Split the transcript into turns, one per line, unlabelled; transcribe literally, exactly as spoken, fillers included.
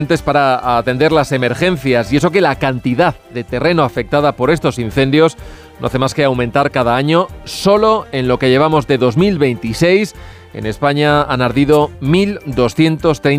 para atender las emergencias, y eso que la cantidad de terreno afectada por estos incendios no hace más que aumentar cada año. Solo en lo que llevamos de dos mil veintiséis en España han ardido mil doscientos treinta